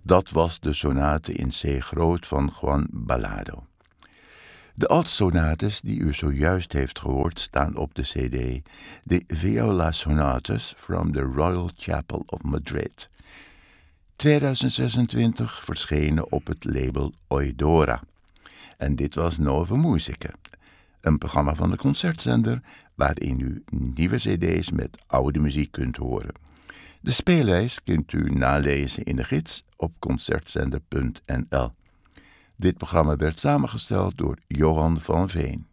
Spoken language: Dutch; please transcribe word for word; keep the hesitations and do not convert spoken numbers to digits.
Dat was de sonate in C groot van Juan Ballado. De altsonates die u zojuist heeft gehoord staan op de cd The Viola Sonates from the Royal Chapel of Madrid. tweeduizend zesentwintig verschenen op het label Oidora. En dit was Nove Musica, een programma van de Concertzender waarin u nieuwe cd's met oude muziek kunt horen. De speellijst kunt u nalezen in de gids op concertzender punt n l. Dit programma werd samengesteld door Johan van Veen.